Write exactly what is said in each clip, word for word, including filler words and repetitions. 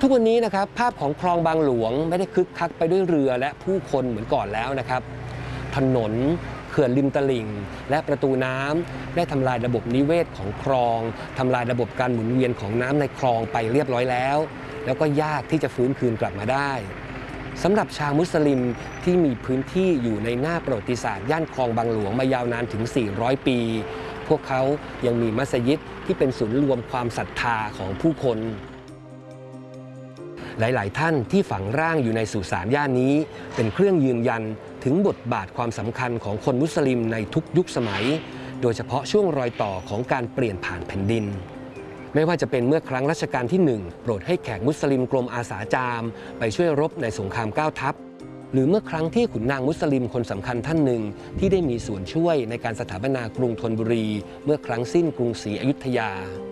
ทุกวันนี้นะครับภาพของคลองบางหลวงไม่ได้คึกคักไปด้วยเรือและผู้คนเหมือนก่อนแล้วนะครับถนนเขื่อนริมตลิ่งและประตูน้ำได้ทำลายระบบนิเวศของคลองทำลายระบบการหมุนเวียนของน้ำในคลองไปเรียบร้อยแล้วแล้วก็ยากที่จะฟื้นคืนกลับมาได้สำหรับชาวมุสลิมที่มีพื้นที่อยู่ในหน้าประวัติศาสตร์ย่านคลองบางหลวงมายาวนานถึงสี่ร้อยปีพวกเขายังมีมัสยิดที่เป็นศูนย์รวมความศรัทธาของผู้คนหลายๆท่านที่ฝังร่างอยู่ในสุสานย่านนี้เป็นเครื่องยืนยันถึงบทบาทความสำคัญของคนมุสลิมในทุกยุคสมัยโดยเฉพาะช่วงรอยต่อของการเปลี่ยนผ่านแผ่นดินไม่ว่าจะเป็นเมื่อครั้งรัชกาลที่หนึ่งโปรดให้แขกมุสลิมกรมอาสาจามไปช่วยรบในสงครามเก้าทัพหรือเมื่อครั้งที่ขุนนางมุสลิมคนสำคัญท่านหนึ่งที่ได้มีส่วนช่วยในการสถาปนากรุงธนบุรีเมื่อครั้งสิ้นกรุงศรีอยุธยา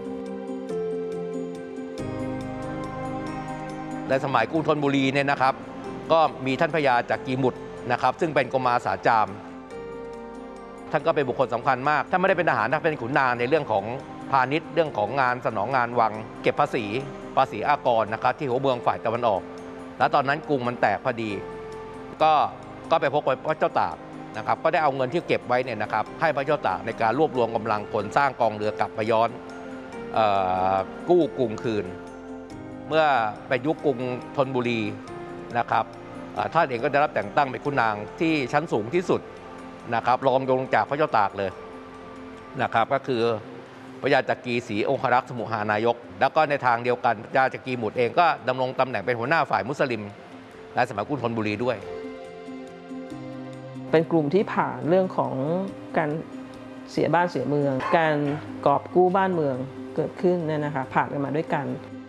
ในสมัยกรุงธนบุรีเนี่ยนะครับก็มีท่านพญาจักรีมุตนะครับซึ่งเป็นกรมอาสาจามท่านก็เป็นบุคคลสำคัญมากท่านไม่ได้เป็นทหารท่านเป็นขุนนางในเรื่องของพาณิชย์เรื่องของงานสนองงานวังเก็บภาษีภาษีอากรนะครับที่หัวเมืองฝ่ายตะวันออกแล้วตอนนั้นกรุงมันแตกพอดีก็ก็ไปพบกับพระเจ้าตากนะครับก็ได้เอาเงินที่เก็บไว้เนี่ยนะครับให้พระเจ้าตากในการรวบรวมกำลังคนสร้างกองเรือกลับมาย้อนกู้กรุงคืนเมื่อไปยุคกรุงธนบุรีนะครับท่านเองก็ได้รับแต่งตั้งเป็นขุนนางที่ชั้นสูงที่สุดนะครับรองลงจากพระเจ้าตากเลยนะครับก็คือพระยาจักรีศรีองครักษ์สมุหานายกแล้วก็ในทางเดียวกันพระยาจักรีมุตเองก็ดำรงตำแหน่งเป็นหัวหน้าฝ่ายมุสลิมในสมัยกรุงธนบุรีด้วยเป็นกลุ่มที่ผ่านเรื่องของการเสียบ้านเสียเมืองการกอบกู้บ้านเมืองเกิดขึ้นเนี่ยนะคะผ่านกันมาด้วยกัน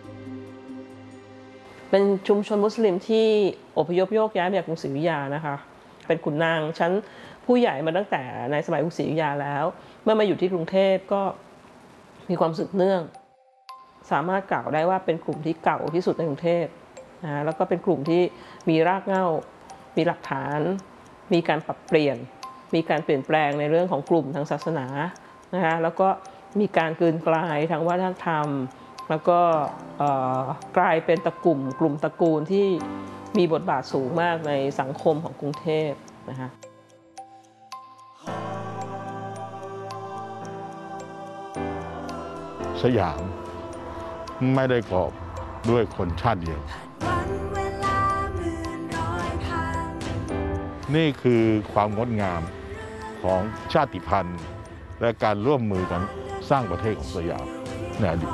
เป็นชุมชนมุสลิมที่อพยพโยกย้ายมาจากกรุงศรีอยุธยานะคะเป็นขุนนางชั้นผู้ใหญ่มาตั้งแต่ในสมัยกรุงศรีอยุธยาแล้วเมื่อมาอยู่ที่กรุงเทพก็มีความสืบเนื่องสามารถกล่าวได้ว่าเป็นกลุ่มที่เก่าที่สุดในกรุงเทพนะแล้วก็เป็นกลุ่มที่มีรากเหง้ามีหลักฐานมีการปรับเปลี่ยนมีการเปลี่ยนแปลงในเรื่องของกลุ่มทางศาสนานะคะแล้วก็มีการกลืนกลายทางวัฒนธรรมแล้วก็กลายเป็นตระกลุ่มกลุ่มตระกูลที่มีบทบาทสูงมากในสังคมของกรุงเทพนะคะสยามไม่ได้กอบด้วยคนชาติเดียวนี่คือความงดงามของชาติพันธุ์และการร่วมมือกันสร้างประเทศของสยามในอดีต